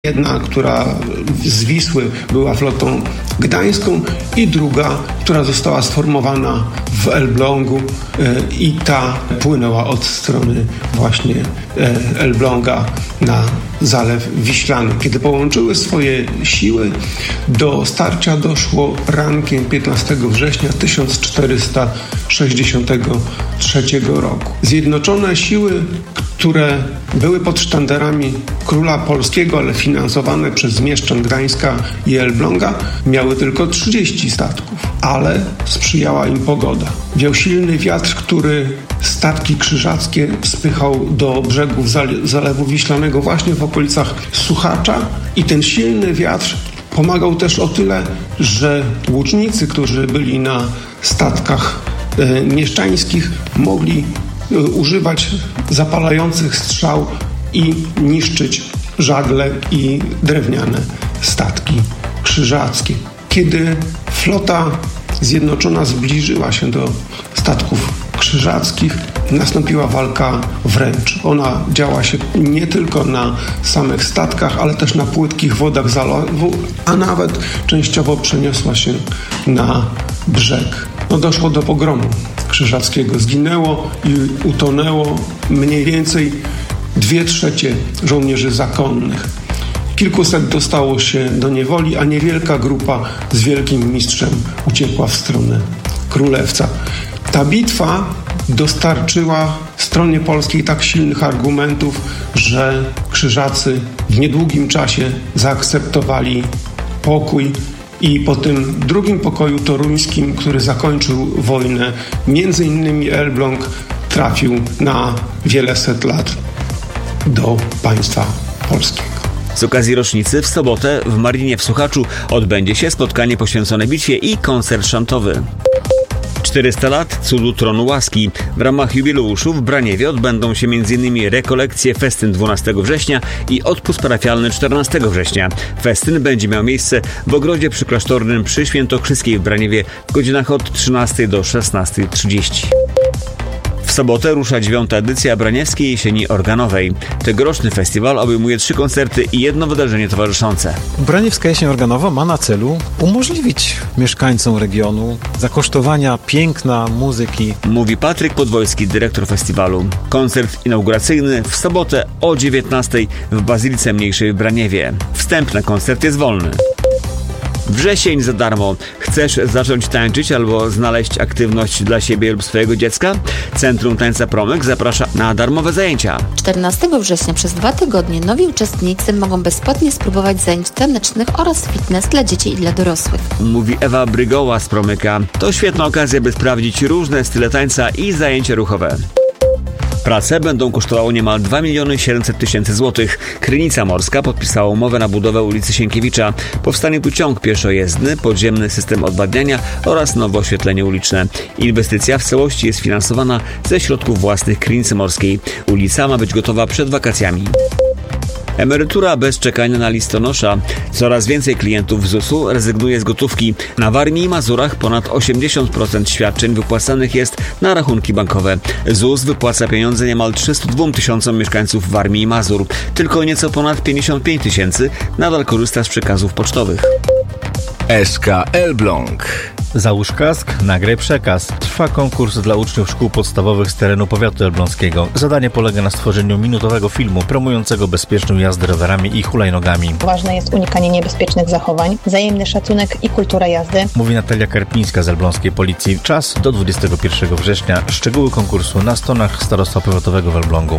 Jedna, która z Wisły była flotą gdańską i druga, która została sformowana w Elblągu i ta płynęła od strony właśnie Elbląga na Zalew Wiślany. Kiedy połączyły swoje siły, do starcia doszło rankiem 15 września 1463 roku. Zjednoczone siły, które były pod sztandarami króla polskiego, ale finansowane przez mieszczan Gdańska i Elbląga, miały tylko 30 statków, ale sprzyjała im pogoda. Wiał silny wiatr, który statki krzyżackie spychał do brzegów Zalewu Wiślanego właśnie w okolicach Suchacza i ten silny wiatr pomagał też o tyle, że łucznicy, którzy byli na statkach mieszczańskich, mogli używać zapalających strzał i niszczyć żagle i drewniane statki krzyżackie. Kiedy flota zjednoczona zbliżyła się do statków krzyżackich, nastąpiła walka wręcz. Ona działa się nie tylko na samych statkach, ale też na płytkich wodach zalewu, a nawet częściowo przeniosła się na brzeg. Doszło do pogromu krzyżackiego. Zginęło i utonęło mniej więcej 2/3 żołnierzy zakonnych. Kilkuset dostało się do niewoli, a niewielka grupa z wielkim mistrzem uciekła w stronę Królewca. Ta bitwa dostarczyła stronie polskiej tak silnych argumentów, że krzyżacy w niedługim czasie zaakceptowali pokój i po tym drugim pokoju toruńskim, który zakończył wojnę, między innymi Elbląg trafił na wiele set lat do państwa polskiego. Z okazji rocznicy w sobotę w Marinie w Suchaczu odbędzie się spotkanie poświęcone bitwie i koncert szantowy. 400 lat cudu Tronu Łaski. W ramach jubileuszu w Braniewie odbędą się m.in. rekolekcje, festyn 12 września i odpust parafialny 14 września. Festyn będzie miał miejsce w ogrodzie przyklasztornym przy Świętokrzyskiej w Braniewie w godzinach od 13 do 16:30. W sobotę rusza 9. edycja Braniewskiej Jesieni Organowej. Tegoroczny festiwal obejmuje 3 koncerty i jedno wydarzenie towarzyszące. Braniewska Jesień Organowa ma na celu umożliwić mieszkańcom regionu zakosztowania piękna muzyki. Mówi Patryk Podwojski, dyrektor festiwalu. Koncert inauguracyjny w sobotę o 19:00 w Bazylice Mniejszej w Braniewie. Wstęp na koncert jest wolny. Wrzesień za darmo. Chcesz zacząć tańczyć albo znaleźć aktywność dla siebie lub swojego dziecka? Centrum Tańca Promyk zaprasza na darmowe zajęcia. 14 września przez 2 tygodnie nowi uczestnicy mogą bezpłatnie spróbować zajęć tanecznych oraz fitness dla dzieci i dla dorosłych. Mówi Ewa Brygoła z Promyka. To świetna okazja, by sprawdzić różne style tańca i zajęcia ruchowe. Prace będą kosztowały niemal 2 700 000 złotych. Krynica Morska podpisała umowę na budowę ulicy Sienkiewicza. Powstanie tu ciąg pieszojezdny, podziemny system odwadniania oraz nowe oświetlenie uliczne. Inwestycja w całości jest finansowana ze środków własnych Krynicy Morskiej. Ulica ma być gotowa przed wakacjami. Emerytura bez czekania na listonosza. Coraz więcej klientów ZUS-u rezygnuje z gotówki. Na Warmii i Mazurach ponad 80% świadczeń wypłacanych jest na rachunki bankowe. ZUS wypłaca pieniądze niemal 302 000 mieszkańców Warmii i Mazur. Tylko nieco ponad 55 000 nadal korzysta z przekazów pocztowych. SK Elbląg. Załóż kask, nagraj przekaz. Trwa konkurs dla uczniów szkół podstawowych z terenu powiatu elbląskiego. Zadanie polega na stworzeniu minutowego filmu promującego bezpieczną jazdę rowerami i hulajnogami. Ważne jest unikanie niebezpiecznych zachowań, wzajemny szacunek i kultura jazdy. Mówi Natalia Karpińska z elbląskiej policji. Czas do 21 września. Szczegóły konkursu na stronach Starostwa Powiatowego w Elblągu.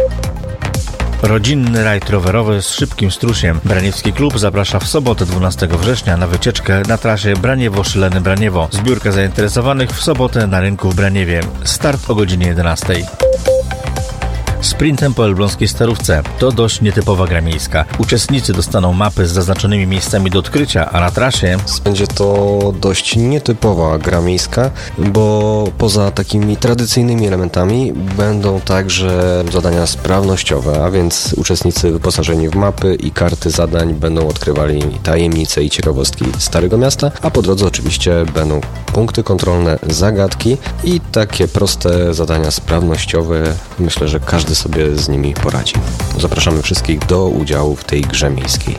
Rodzinny rajd rowerowy z szybkim strusiem. Braniewski Klub zaprasza w sobotę 12 września na wycieczkę na trasie Braniewo-Szyleny-Braniewo. Zbiórka zainteresowanych w sobotę na rynku w Braniewie. Start o godzinie 11:00. Sprintem po elbląskiej Starówce. To dość nietypowa gra miejska. Uczestnicy dostaną mapy z zaznaczonymi miejscami do odkrycia, a na trasie będzie to dość nietypowa gra miejska, bo poza takimi tradycyjnymi elementami będą także zadania sprawnościowe, a więc uczestnicy wyposażeni w mapy i karty zadań będą odkrywali tajemnice i ciekawostki Starego Miasta, a po drodze oczywiście będą punkty kontrolne, zagadki i takie proste zadania sprawnościowe. Myślę, że każdy każdy sobie z nimi poradzi. Zapraszamy wszystkich do udziału w tej grze miejskiej.